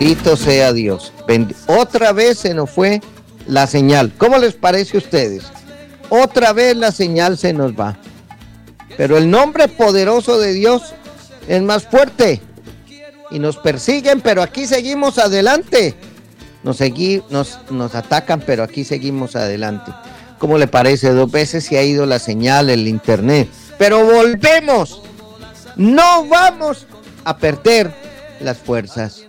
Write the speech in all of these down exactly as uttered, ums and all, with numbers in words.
Bendito sea Dios. Bend- Otra vez se nos fue la señal. ¿Cómo les parece a ustedes? Otra vez la señal se nos va. Pero el nombre poderoso de Dios es más fuerte. Y nos persiguen, pero aquí seguimos adelante. Nos, segui- nos, nos atacan, pero aquí seguimos adelante. ¿Cómo le parece? Dos veces se ha ido la señal, el internet. Pero volvemos. No vamos a perder las fuerzas.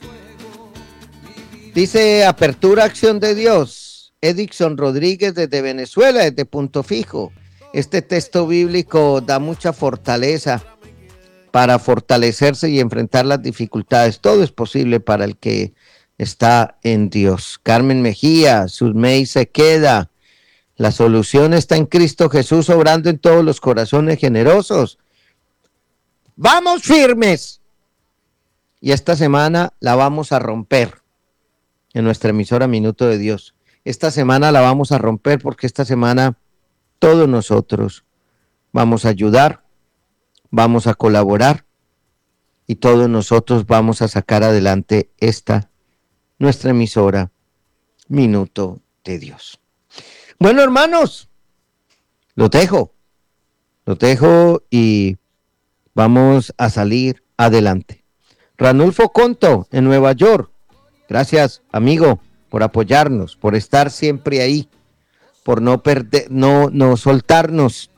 Dice Apertura Acción de Dios, Edixon Rodríguez desde Venezuela, desde Punto Fijo. Este texto bíblico da mucha fortaleza para fortalecerse y enfrentar las dificultades. Todo es posible para el que está en Dios. Carmen Mejía, Sudmey se queda. La solución está en Cristo Jesús, obrando en todos los corazones generosos. ¡Vamos firmes! Y esta semana la vamos a romper en nuestra emisora Minuto de Dios. Esta semana la vamos a romper porque esta semana todos nosotros vamos a ayudar, vamos a colaborar y todos nosotros vamos a sacar adelante esta, nuestra emisora Minuto de Dios. Bueno, hermanos, los dejo, los dejo y vamos a salir adelante. Ranulfo Conto en Nueva York. Gracias, amigo, por apoyarnos, por estar siempre ahí, por no perder, no, no soltarnos.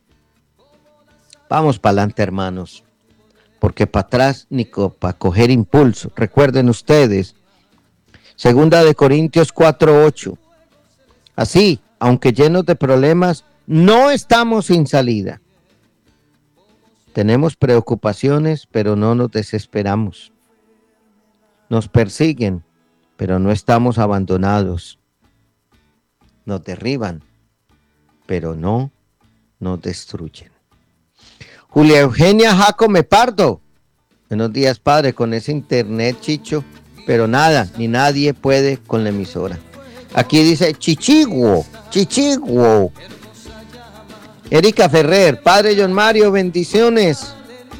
Vamos para adelante, hermanos, porque para atrás ni co- para coger impulso. Recuerden ustedes, segunda de Corintios cuatro ocho. Así, aunque llenos de problemas, no estamos sin salida. Tenemos preocupaciones, pero no nos desesperamos. Nos persiguen, pero no estamos abandonados. Nos derriban, pero no nos destruyen. Julia Eugenia Jacome Pardo. Buenos días, padre, con ese internet, Chicho. Pero nada, ni nadie puede con la emisora. Aquí dice Chichiguo, Chichiguo. Erika Ferrer, padre John Mario, bendiciones.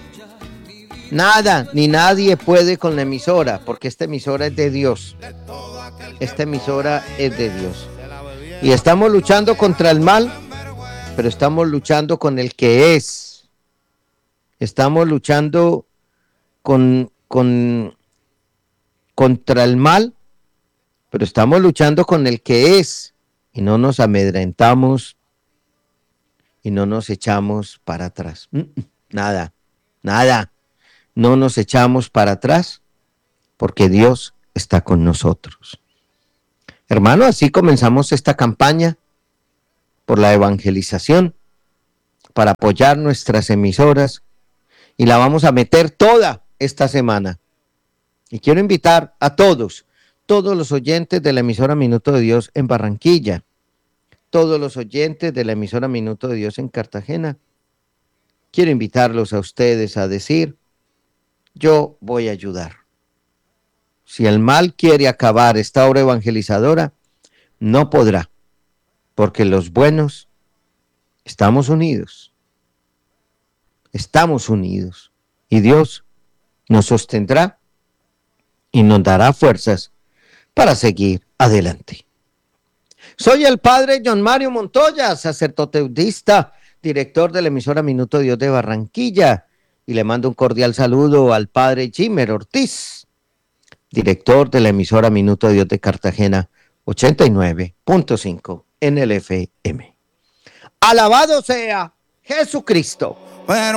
Nada, ni nadie puede con la emisora, porque esta emisora es de Dios. Esta emisora es de Dios. Y estamos luchando contra el mal, pero estamos luchando con el que es. Estamos luchando con, con, contra el mal, pero estamos luchando con el que es. Y no nos amedrentamos y no nos echamos para atrás. Nada, nada. No nos echamos para atrás porque Dios está con nosotros. Hermano, así comenzamos esta campaña por la evangelización para apoyar nuestras emisoras y la vamos a meter toda esta semana. Y quiero invitar a todos, todos los oyentes de la emisora Minuto de Dios en Barranquilla, todos los oyentes de la emisora Minuto de Dios en Cartagena. Quiero invitarlos a ustedes a decir: yo voy a ayudar. Si el mal quiere acabar esta obra evangelizadora, no podrá, porque los buenos estamos unidos. Estamos unidos. Y Dios nos sostendrá y nos dará fuerzas para seguir adelante. Soy el padre John Mario Montoya, sacerdote budista, director de la emisora Minuto de Dios de Barranquilla, y le mando un cordial saludo al padre Jimer Ortiz, director de la emisora Minuto de Dios de Cartagena, ochenta y nueve punto cinco en el F M. Alabado sea Jesucristo. Bueno.